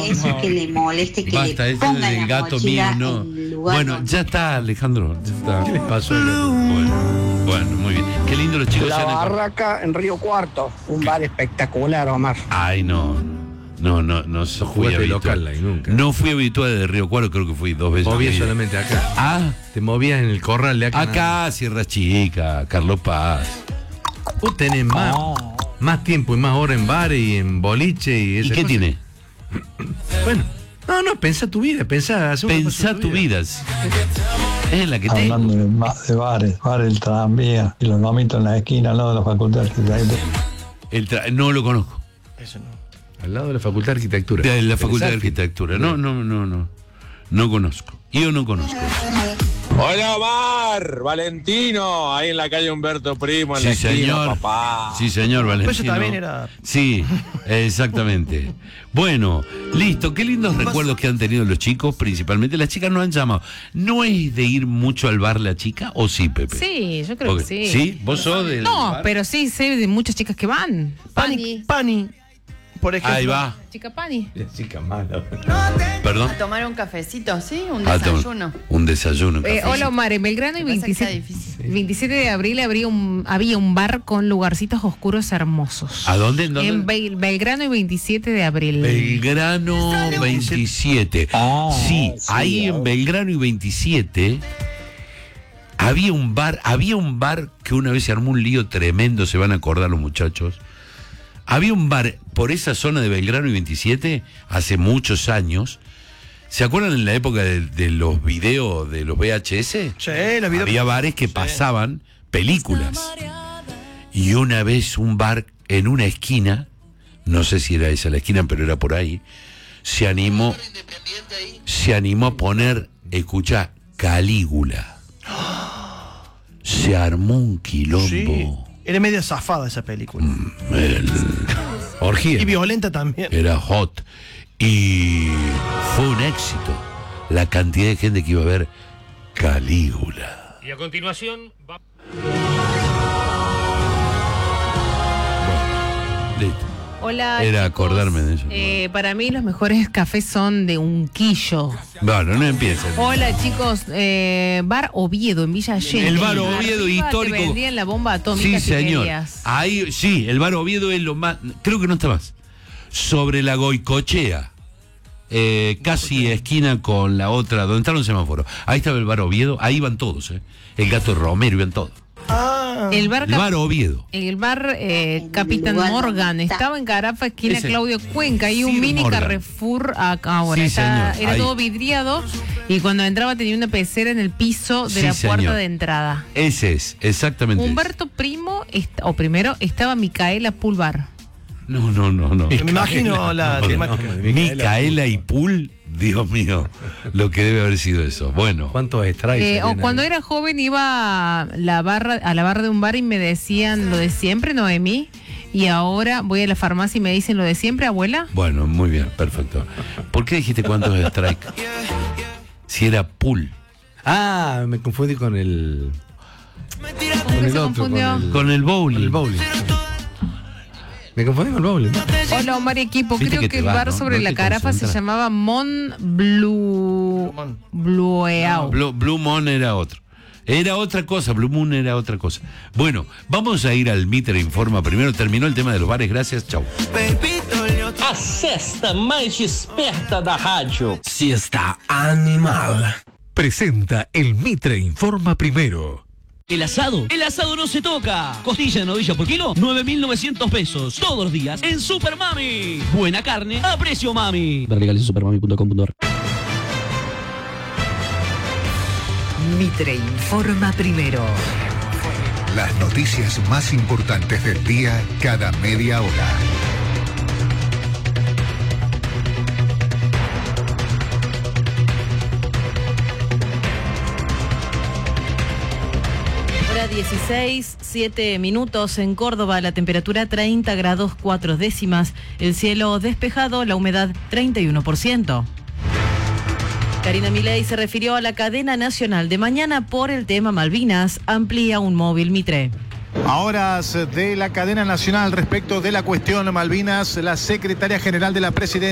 eso que le moleste, que basta, le ese ponga del la gato mochila mío, no. en el lugar Bueno, donde- ya está, Alejandro. Ya está. Pasó. Bueno, muy bien. Qué lindo los chicos. La se han encontrado. Barraca en Río Cuarto, un bar espectacular, Omar. Ay, no fui Jugaste habitual. local ahí nunca. No fui habitual de Río Cuarto, creo que fui 2 veces. Movías en mi vida. solamente acá. Ah, Te movías en el corral de acá. acá, Sierra Chica, Carlos Paz. Vos tenés más tiempo y más horas en bar y en boliche y ¿Y esas qué cosas. tiene? Bueno, no, pensá tu vida, pensá Pensá tu vida. Es la que te. Hablando de bares, el tranvía y los gomitos en la esquina al lado de la facultad de arquitectura. No lo conozco. Al lado de la Facultad de Arquitectura. De la Facultad de Pensá. Arquitectura. No conozco. Yo no conozco. Hola Omar, Valentino, ahí en la calle Humberto Primo, en Sí, la esquina, señor. papá. Sí, señor Valentino. Pues eso también era- Sí, exactamente. Bueno, listo. Qué lindos recuerdos que han tenido los chicos, principalmente. Las chicas no han llamado. ¿No es de ir mucho al bar la chica o sí, Pepe? Sí, yo creo Porque- que sí. ¿Sí? ¿Vos sos del No, bar? pero sí sé de muchas chicas que van. Pani, por ejemplo. Ahí va. Chica Pani. Chica mala. Perdón. A tomar un cafecito, ¿sí? Un Ah, toma. desayuno. Un desayuno. un cafecito. Hola Omar, en Belgrano y Me pasa que está 27 de abril había un bar con lugarcitos oscuros hermosos. ¿A dónde? ¿En dónde? En Belgrano y 27 de abril. Belgrano 27. Sí, sí, ahí en Belgrano y 27 había un bar que una vez se armó un lío tremendo, se van a acordar los muchachos. Había un bar por esa zona de Belgrano y 27 hace muchos años. ¿Se acuerdan en la época de los videos de los VHS? Sí, los videos. Había bares que pasaban películas. Y una vez un bar en una esquina, no sé si era esa la esquina, pero era por ahí, se animó a poner, escuchá, Calígula. Se armó un quilombo. Sí. Era medio zafada esa película. Orgía. Y violenta también. Era hot. Y fue un éxito la cantidad de gente que iba a ver Calígula. Y a continuación va... Listo. Hola. Era chicos. acordarme de eso. Para mí los mejores cafés son de Unquillo. Bueno, no empiecen. Hola chicos, Bar Oviedo en Villa Allende. El Bar Oviedo Arriba histórico. Te vendían la bomba atómica Sí, si señor. querías. Ahí, sí, el Bar Oviedo es lo más. Creo que no está más. Sobre la Goicochea. Casi esquina con la otra, donde está un semáforo. Ahí estaba el Bar Oviedo, ahí iban todos, El Gato Romero, iban todos. El bar, El Bar Oviedo. El bar Capitán lugar Morgan donde está. estaba en Carafa, esquina Ese. Claudio Cuenca, y un Sir mini Morgan. Carrefour acá ahora. Sí, señor, Era ahí. todo vidriado y cuando entraba tenía una pecera en el piso de Sí, la puerta señor. de entrada. Ese es, exactamente. Humberto Primo, primero estaba Micaela Pulvar. No. Me imagino la temática. Micaela y Pool, Dios mío, lo que debe haber sido eso. Bueno, ¿Cuántos strikes? O cuando era joven iba a la barra de un bar y me decían lo de siempre, Noemí. Y ahora voy a la farmacia y me dicen lo de siempre, abuela. bueno, muy bien, perfecto. ¿Por qué dijiste cuántos strike? Si era Pool. Ah, me confundí con el. ¿Cómo Con el se otro, confundió? Con el bowling. con el bowling. Me confundí con el bowling. Hola Omar y equipo, Viste creo que que te el vas, bar ¿no? sobre No la te Carafa se concentras. llamaba Blueau. Blue Moon era otro. Era otra cosa, Blue Moon era otra cosa. Bueno, vamos a ir al Mitre Informa primero. Terminó el tema de los bares, gracias, chau. A cesta mais esperta da rádio. Siesta animal. Presenta el Mitre Informa primero. El asado no se toca. Costilla de novilla por kilo, 9.900 pesos. Todos los días en Super Mami. Buena carne a precio mami. Ver legales en supermami.com.ar. Mitre Informa primero. Las noticias más importantes del día cada media hora. Hora 16, 7 minutos en Córdoba, la temperatura 30 grados 4 décimas, el cielo despejado, la humedad 31%. Karina Milei se refirió a la cadena nacional de mañana por el tema Malvinas, amplía un móvil Mitre. A horas de la cadena nacional respecto de la cuestión Malvinas, la secretaria general de la presidencia